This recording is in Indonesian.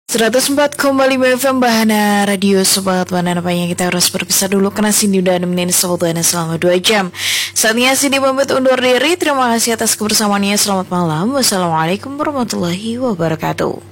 104,5 FM Bahana Radio Sobat Bahana. Nampaknya kita harus berpisah dulu karena Cindy udah nemenin Sobat Bahana selama 2 jam. Saatnya Cindy pamit undur diri. Terima kasih atas kebersamaannya. Selamat malam. Wassalamualaikum warahmatullahi wabarakatuh.